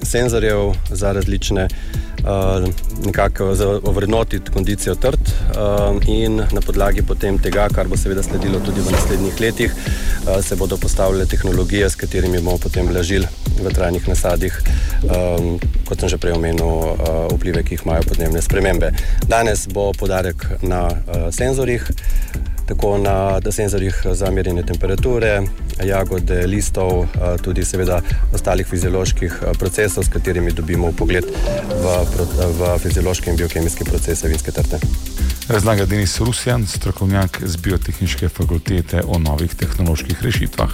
senzorjev za različne nekako ovrednotiti kondicijo trt in na podlagi potem tega, kar bo seveda sledilo tudi v naslednjih letih, se bodo postavile tehnologije, s katerimi bomo potem blažili v trajnih nasadih, kot sem že prej omenil, vplive, ki jih imajo podnebne spremembe. Danes bo poudarek na senzorjih, tako na senzorjih za merjenje temperature, jagode, listov, tudi seveda ostalih fizioloških procesov, s katerimi dobimo vpogled v fiziološke in biokemijske procese vinske trte. Razlaga Denis Rusjan, strokovnjak z Biotehniške fakultete o novih tehnoloških rešitvah.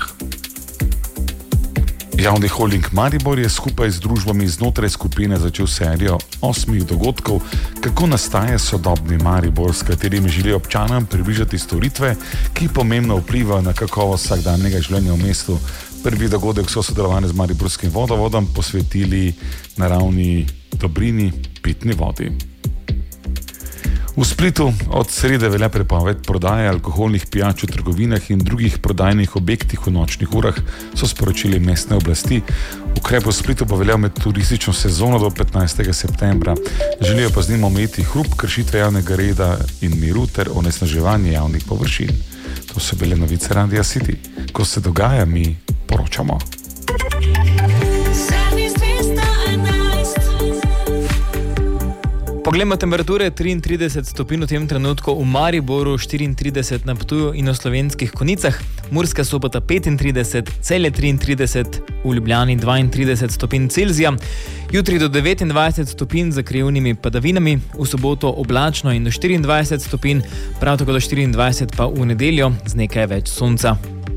Javni holding Maribor je skupaj z družbami znotraj skupine začel serijo 8 dogodkov, kako nastaja sodobni Maribor, s katerim želi občanom približati storitve, ki pomembno vplivajo na kakovost vsakdanjega življenja v mestu. Prvi dogodek so sodelovanje z Mariborskim vodovodom posvetili naravni dobrini, pitni vodi. V Splitu od srede velja prepoved prodaje alkoholnih pijač v trgovinah in drugih prodajnih objektih v nočnih urah, so sporočili mestne oblasti. Ukrep v Splitu bo veljal med turistično sezono do 15. septembra. Želijo pa z njim omejiti hrup, kršitve javnega reda in miru ter onesnaževanje javnih površin. To so bile novice Radia City. Ko se dogaja, mi poročamo. Poglejmo temperature, 33 stopinj v tem trenutku v Mariboru, 34 na Ptuju in v Slovenskih Konjicah, Murska Sobota 35, Celje 33, v Ljubljani 32 stopinj Celzija, jutri do 29 stopinj z krajevnimi padavinami, v soboto oblačno in do 24 stopinj, prav tako do 24 pa v nedeljo z nekaj več sonca.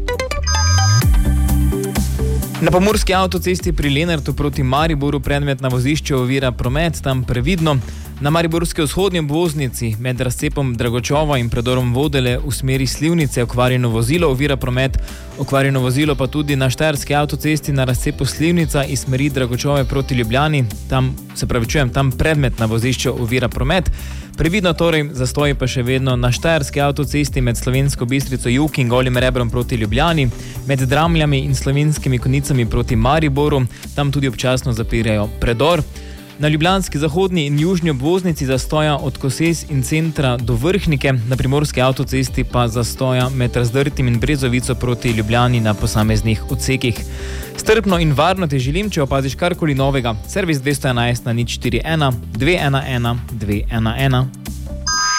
Na pomurski avtocesti pri Lenartu proti Mariboru predmet na vozišču ovira promet, tam previdno. Na mariborski vzhodnji obvoznici med razcepom Dragočova in predorom Vodele v smeri Slivnice okvarjeno vozilo ovira promet, okvarjeno vozilo pa tudi na štajerski avtocesti na razcepu Slivnica iz smeri Dragočove proti Ljubljani, tam predmet na vozišču ovira promet. Previdno torej, zastoji pa še vedno na štajerski avtocesti med Slovensko Bistrico jug in Golim Rebrom proti Ljubljani, med Dramljami in Slovenskimi Konjicami proti Mariboru, tam tudi občasno zapirajo predor. Na ljubljanski zahodni in južni obvoznici zastoja od Koses in centra do Vrhnike, na primorski avtocesti pa zastoja med Razdrtim in Brezovico proti Ljubljani na posameznih odsekih. Strpno in varno te želim, če opaziš karkoli novega. Servis 211 na 041 211 211.